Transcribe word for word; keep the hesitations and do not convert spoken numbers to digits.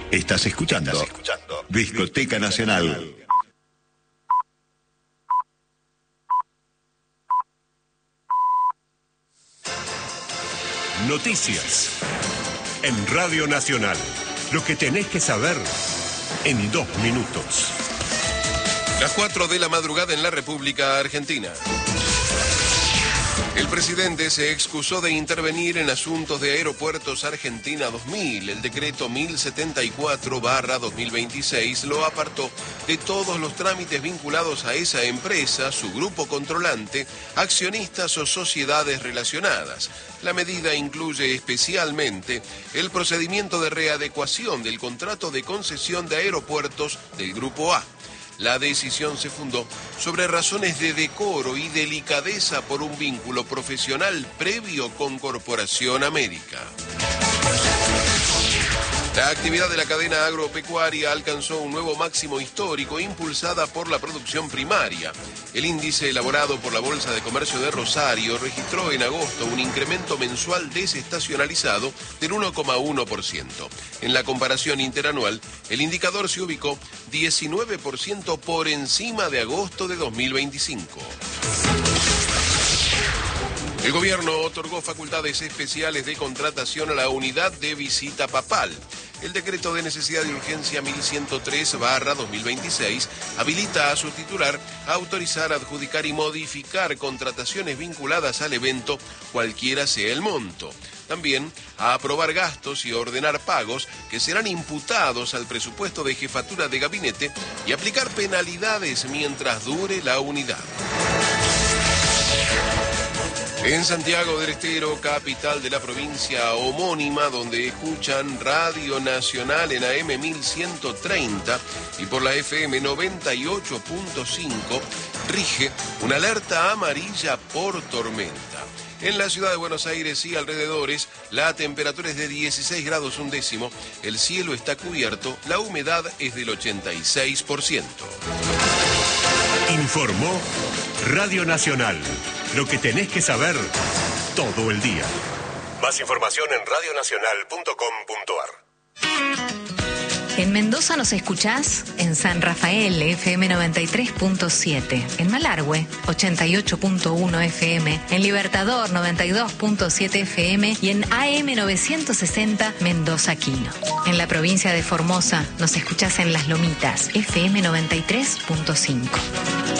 Estás escuchando, Estás escuchando Discoteca Nacional. Noticias en Radio Nacional. Lo que tenés que saber en dos minutos. Las cuatro de la madrugada en la República Argentina. El presidente se excusó de intervenir en asuntos de Aeropuertos Argentina dos mil. El decreto mil setenta y cuatro barra dos mil veintiséis lo apartó de todos los trámites vinculados a esa empresa, su grupo controlante, accionistas o sociedades relacionadas. La medida incluye especialmente el procedimiento de readecuación del contrato de concesión de aeropuertos del Grupo A. La decisión se fundó sobre razones de decoro y delicadeza por un vínculo profesional previo con Corporación América. La actividad de la cadena agropecuaria alcanzó un nuevo máximo histórico impulsada por la producción primaria. El índice elaborado por la Bolsa de Comercio de Rosario registró en agosto un incremento mensual desestacionalizado del uno coma uno por ciento. En la comparación interanual, el indicador se ubicó diecinueve por ciento por encima de agosto de dos mil veinticinco. El gobierno otorgó facultades especiales de contratación a la unidad de visita papal. El decreto de necesidad de urgencia mil ciento tres barra dos mil veintiséis habilita a su titular a autorizar, adjudicar y modificar contrataciones vinculadas al evento, cualquiera sea el monto. También a aprobar gastos y ordenar pagos que serán imputados al presupuesto de jefatura de gabinete y aplicar penalidades mientras dure la unidad. En Santiago del Estero, capital de la provincia homónima, donde escuchan Radio Nacional en A M mil ciento treinta y por la F M noventa y ocho punto cinco, rige una alerta amarilla por tormenta. En la ciudad de Buenos Aires y alrededores, la temperatura es de dieciséis grados un décimo, el cielo está cubierto, la humedad es del ochenta y seis por ciento. Informó Radio Nacional. Lo que tenés que saber todo el día. Más información en radio nacional punto com punto a r. En Mendoza nos escuchás en San Rafael, F M noventa y tres punto siete. En Malargüe, ochenta y ocho punto uno F M. En Libertador, noventa y dos punto siete F M. Y en A M novecientos sesenta, Mendoza Quino. En la provincia de Formosa nos escuchás en Las Lomitas, F M noventa y tres punto cinco.